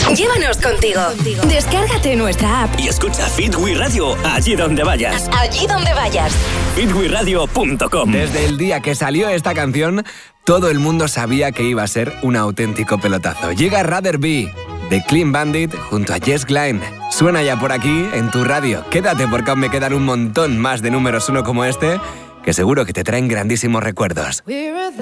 Llévanos contigo. Descárgate nuestra app y escucha Fit We Radio allí donde vayas. Allí donde vayas. fitweradio.com. Desde el día que salió esta canción, todo el mundo sabía que iba a ser un auténtico pelotazo. Llega Rather Be, de Clean Bandit, junto a Jess Glynne. Suena ya por aquí, en tu radio. Quédate porque aún me quedan un montón más de números uno como este, que seguro que te traen grandísimos recuerdos.